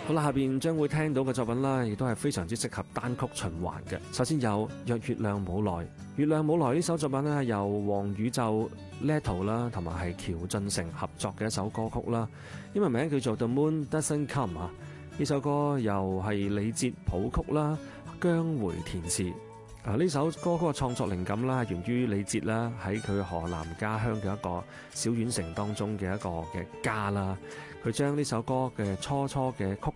好啦，下邊將會聽到嘅作品啦，亦都係非常之適合單曲循環嘅。首先有《若月亮冇來》，《月亮冇來》呢首作品呢，由黃宇宙、Leto 啦，同埋係喬俊成合作嘅一首歌曲啦。英文名叫做《The Moon Doesn't Come》啊。呢首歌又係李哲譜曲啦，姜回填詞。呢首歌曲嘅創作靈感啦，源於李哲啦喺佢河南家鄉嘅一個小縣城當中嘅一個嘅家啦。佢將呢首歌嘅初嘅曲